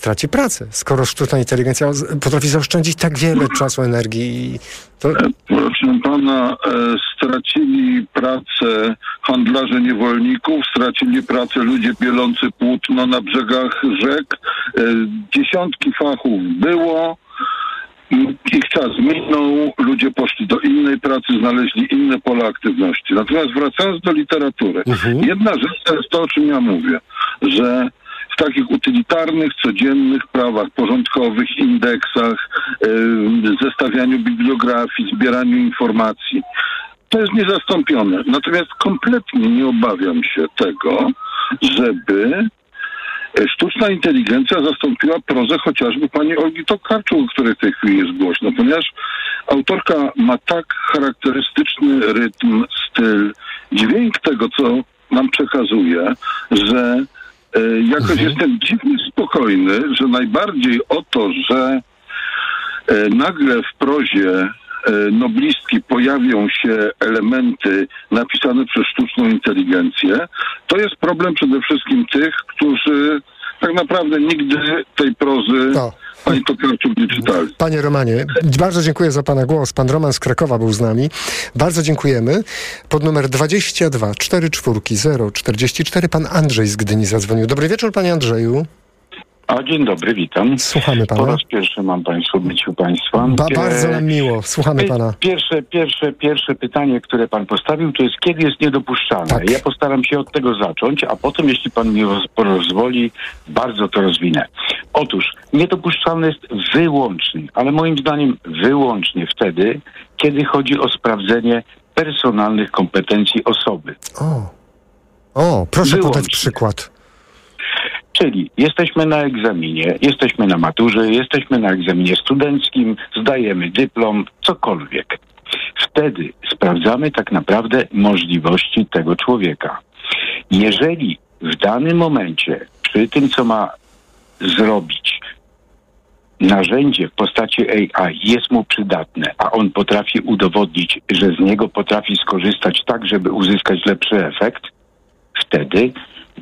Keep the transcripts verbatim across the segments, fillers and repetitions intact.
straci pracę, skoro sztuczna inteligencja potrafi zaoszczędzić tak wiele czasu, energii. To... Proszę pana, e, stracili pracę handlarze niewolników, stracili pracę ludzie bielący płótno na brzegach rzek. E, dziesiątki fachów było. Ich czas minął, ludzie poszli do innej pracy, znaleźli inne pola aktywności. Natomiast wracając do literatury, mhm. jedna rzecz to jest to, o czym ja mówię, że w takich utylitarnych, codziennych prawach porządkowych, indeksach, yy, zestawianiu bibliografii, zbieraniu informacji, to jest niezastąpione. Natomiast kompletnie nie obawiam się tego, żeby sztuczna inteligencja zastąpiła prozę chociażby pani Olgi Tokarczuk, o której w tej chwili jest głośno, ponieważ autorka ma tak charakterystyczny rytm, styl, dźwięk tego, co nam przekazuje, że e, jakoś mhm. jestem dziwnie spokojny, że najbardziej o to, że e, nagle w prozie noblistki pojawią się elementy napisane przez sztuczną inteligencję, to jest problem przede wszystkim tych, którzy tak naprawdę nigdy tej prozy no. pani Tokarczuk nie czytali. Panie Romanie, bardzo dziękuję za pana głos. Pan Roman z Krakowa był z nami. Bardzo dziękujemy. Pod numer dwadzieścia dwa czterdzieści cztery zero czterdzieści cztery pan Andrzej z Gdyni zadzwonił. Dobry wieczór, panie Andrzeju. A dzień dobry, witam. Słuchamy pana. Po raz pierwszy mam państwo być u państwa. Ba- bardzo nam miło. Słuchamy pana. Pierwsze, pierwsze, pierwsze pytanie, które pan postawił, to jest kiedy jest niedopuszczalne. Tak. Ja postaram się od tego zacząć, a potem, jeśli pan mi pozwoli, bardzo to rozwinę. Otóż niedopuszczalne jest wyłącznie, ale moim zdaniem wyłącznie wtedy, kiedy chodzi o sprawdzenie personalnych kompetencji osoby. O, o proszę wyłącznie. podać przykład. Czyli jesteśmy na egzaminie, jesteśmy na maturze, jesteśmy na egzaminie studenckim, zdajemy dyplom, cokolwiek. Wtedy sprawdzamy tak naprawdę możliwości tego człowieka. Jeżeli w danym momencie, przy tym co ma zrobić, narzędzie w postaci A I jest mu przydatne, a on potrafi udowodnić, że z niego potrafi skorzystać tak, żeby uzyskać lepszy efekt, wtedy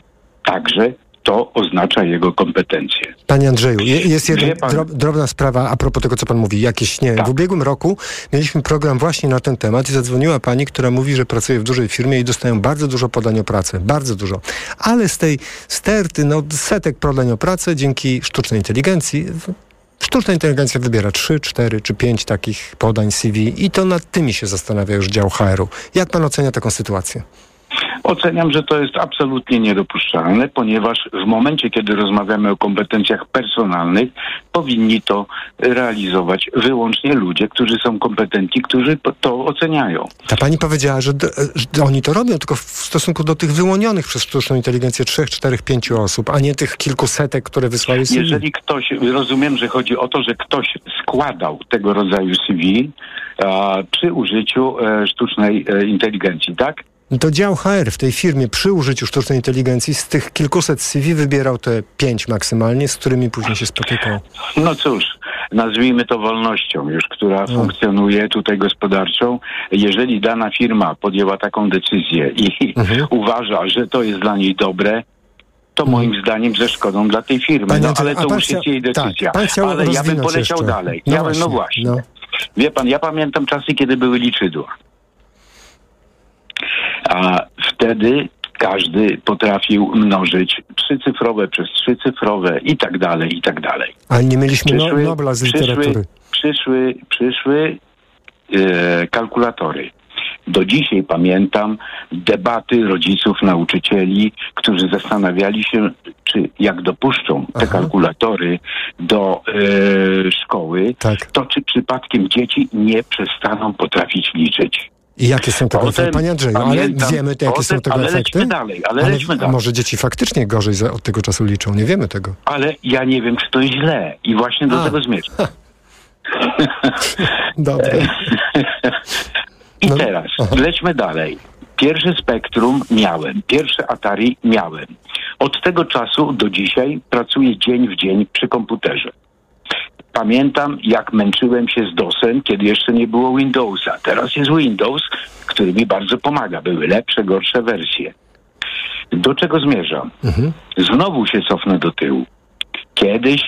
także to oznacza jego kompetencje. Panie Andrzeju, jest jedna pan... drob, drobna sprawa a propos tego, co pan mówi. Jakieś, nie tak. W ubiegłym roku mieliśmy program właśnie na ten temat i zadzwoniła pani, która mówi, że pracuje w dużej firmie i dostają bardzo dużo podań o pracę. Bardzo dużo. Ale z tej sterty, no setek podań o pracę dzięki sztucznej inteligencji, sztuczna inteligencja wybiera trzy, cztery czy pięć takich podań C V i to nad tymi się zastanawia już dział H R u. Jak pan ocenia taką sytuację? Oceniam, że to jest absolutnie niedopuszczalne, ponieważ w momencie, kiedy rozmawiamy o kompetencjach personalnych, powinni to realizować wyłącznie ludzie, którzy są kompetentni, którzy to oceniają. Ta pani powiedziała, że, d- że oni to robią, tylko w stosunku do tych wyłonionych przez sztuczną inteligencję trzech, czterech, pięciu osób, a nie tych kilkusetek, które wysłały C V. Jeżeli ktoś, rozumiem, że chodzi o to, że ktoś składał tego rodzaju C V a, przy użyciu e, sztucznej e, inteligencji, tak? To dział H R w tej firmie przy użyciu sztucznej inteligencji z tych kilkuset C V wybierał te pięć maksymalnie, z którymi później się spotykał. No cóż, nazwijmy to wolnością już, która no. funkcjonuje tutaj gospodarczą. Jeżeli dana firma podjęła taką decyzję i mhm. uważa, że to jest dla niej dobre, to mhm. moim zdaniem ze szkodą dla tej firmy. Panie, no ale to już chcia... jest jej decyzja. Tak, ale ja bym poleciał jeszcze. dalej. No ja właśnie, bym, no właśnie. No. Wie pan, ja pamiętam czasy, kiedy były liczydła. A wtedy każdy potrafił mnożyć trzycyfrowe przez trzycyfrowe i tak dalej, i tak dalej. Ale nie mieliśmy przyszły, no, Nobla z literatury. Przyszły, przyszły e, kalkulatory. Do dzisiaj pamiętam debaty rodziców, nauczycieli, którzy zastanawiali się, czy jak dopuszczą te Aha. kalkulatory do e, szkoły, tak. to czy przypadkiem dzieci nie przestaną potrafić liczyć. I jakie są tego efekty? Panie Andrzeju, pamiętam, ale wiemy, te, jakie potem, są tego ale efekty? Lećmy dalej, ale, ale lećmy a dalej. może dzieci faktycznie gorzej za, od tego czasu liczą? Nie wiemy tego. Ale ja nie wiem, czy to jest źle. I właśnie do a. tego zmierzam. Dobre. I no, teraz, aha. lećmy dalej. Pierwszy Spektrum miałem, pierwszy Atari miałem. Od tego czasu do dzisiaj pracuję dzień w dzień przy komputerze. Pamiętam, jak męczyłem się z dosem, kiedy jeszcze nie było Windowsa. Teraz jest Windows, który mi bardzo pomaga. Były lepsze, gorsze wersje. Do czego zmierzam? Mhm. Znowu się cofnę do tyłu. Kiedyś